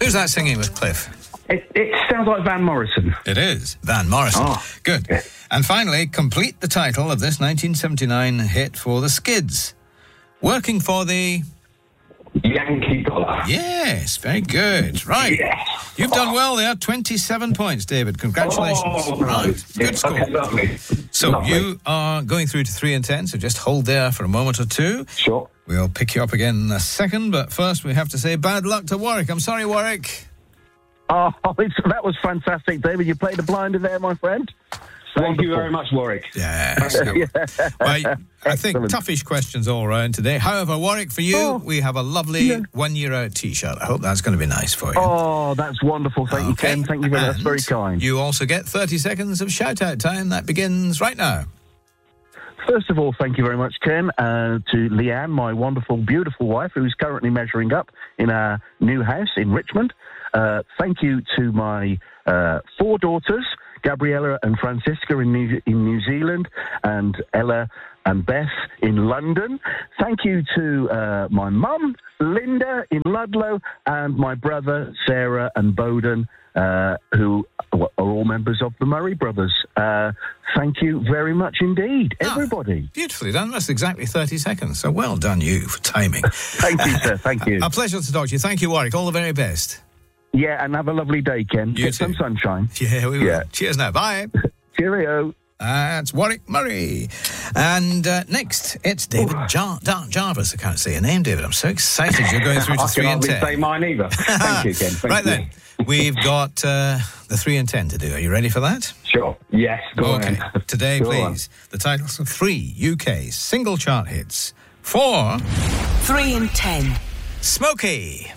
Who's that singing with Cliff? It sounds like Van Morrison. It is Van Morrison. Oh, good. yeah. And finally, complete the title of this 1979 hit for the Skids. Working for the... Yankee Dollar. Yes, very good. Right. Yes. You've done well there. 27 points, David. Congratulations. Oh, right. Yeah, Good score. okay, lovely. So Lovely. you are going through to 3 and 10, so just hold there for a moment or two. Sure. We'll pick you up again in a second, but first we have to say bad luck to Warwick. I'm sorry, Warwick. Oh, that was fantastic, David. You played a blinder there, my friend. Thank you very much, Warwick. Yes. Well, I think toughish questions all around today. However, Warwick, for you, we have a lovely 1 year out T-shirt. I hope that's going to be nice for you. Oh, that's wonderful. Thank you, Ken. Thank you very much. That's very kind. You also get 30 seconds of shout-out time. That begins right now. First of all, thank you very much, Ken, to Leanne, my wonderful, beautiful wife, who's currently measuring up in our new house in Richmond. Thank you to my 4 daughters, Gabriella and Francisca in New Zealand, and Ella and Beth in London. Thank you to my mum, Linda, in Ludlow, and my brother, Sarah and Bowden, who are all members of the Murray Brothers. Thank you very much indeed, everybody. Beautifully done. That's exactly 30 seconds. So well done, you, for timing. Thank you, sir. Thank you. A pleasure to talk to you. Thank you, Warwick. All the very best. Yeah, and have a lovely day, Ken. You Get too. some sunshine. Yeah, we will. Yeah. Cheers now. Bye. Cheerio. That's Warwick Murray. And next, it's David Jarvis. I can't say your name, David. I'm so excited you're going through to 3 and 10. I can't say mine either. Thank you, Ken. Thank right you. then, we've got the 3 and 10 to do. Are you ready for that? Sure. Yes. Go Okay. on. Today, Go please, the titles of 3 UK single chart hits for 3 and 10. Smokey.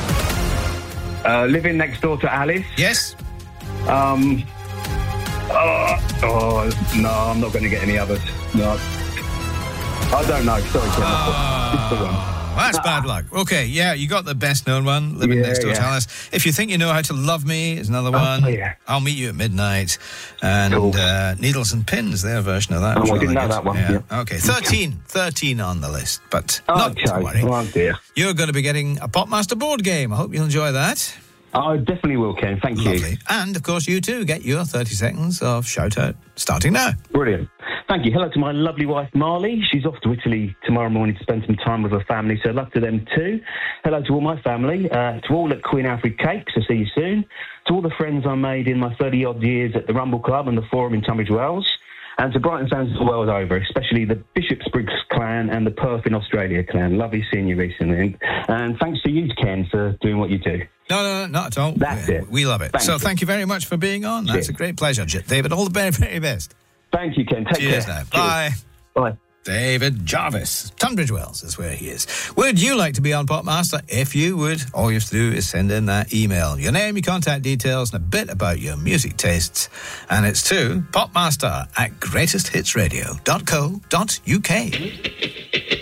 Living Next Door to Alice. Yes. No, I'm not going to get any others. No. I don't know. Sorry, Ken. It's the one. That's bad luck. Okay, yeah, you got the best known one, Living Next Door to Alice. If you think you know how to love me is another one. Yeah. I'll Meet You at Midnight. And Cool. Needles and Pins, their version of that. Oh, was I didn't really know good. that one. Yeah. Okay, 13 on the list, but not to Okay. worry. Oh, dear. You're going to be getting a Popmaster board game. I hope you'll enjoy that. I definitely will, Ken. Thank you. Lovely. And, of course, you too get your 30 seconds of shout-out starting now. Brilliant. Thank you. Hello to my lovely wife, Marley. She's off to Italy tomorrow morning to spend some time with her family, so love to them too. Hello to all my family, to all at Queen Alfred Cakes, I'll see you soon. To all the friends I made in my 30-odd years at the Rumble Club and the Forum in Tunbridge Wells. And to Brighton fans the world over, especially the Bishopsbriggs clan and the Perth in Australia clan. Lovely seeing you recently. And thanks to you, Ken, for doing what you do. No, not at all. That's it. We love it. Thank you very much for being on. That's a great pleasure, David. All the very, very best. Thank you, Ken. Take Cheers care. now. Bye. Bye. David Jarvis, Tunbridge Wells is where he is. Would you like to be on Popmaster? If you would, all you have to do is send in that email. Your name, your contact details, and a bit about your music tastes. And it's to popmaster@greatesthitsradio.co.uk.